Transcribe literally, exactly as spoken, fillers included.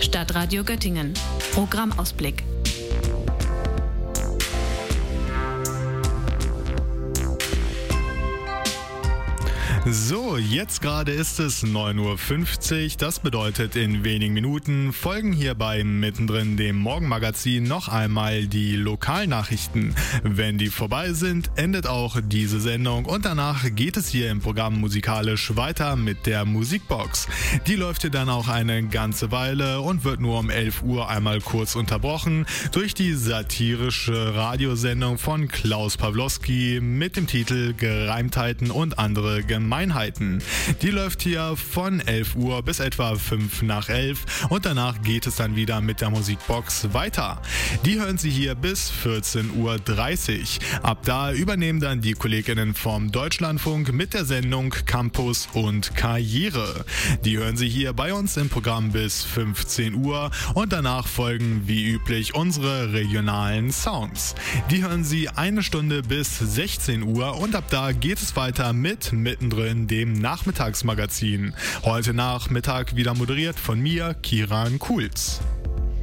Stadtradio Göttingen. Programmausblick. So, jetzt gerade ist es neun Uhr fünfzig. Das bedeutet, in wenigen Minuten folgen hier bei Mittendrin, dem Morgenmagazin, noch einmal die Lokalnachrichten. Wenn die vorbei sind, endet auch diese Sendung und danach geht es hier im Programm musikalisch weiter mit der Musikbox. Die läuft hier dann auch eine ganze Weile und wird nur um elf Uhr einmal kurz unterbrochen durch die satirische Radiosendung von Klaus Pawlowski mit dem Titel Gereimtheiten und andere Gemeinheiten. Die läuft hier von elf Uhr bis etwa fünf nach elf und danach geht es dann wieder mit der Musikbox weiter. Die hören Sie hier bis vierzehn Uhr dreißig. Ab da übernehmen dann die Kolleginnen vom Deutschlandfunk mit der Sendung Campus und Karriere. Die hören Sie hier bei uns im Programm bis fünfzehn Uhr und danach folgen wie üblich unsere regionalen Sounds. Die hören Sie eine Stunde bis sechzehn Uhr und ab da geht es weiter mit Mittendrin, dem Nachmittagsmagazin. Heute Nachmittag wieder moderiert von mir, Kiran Kulz.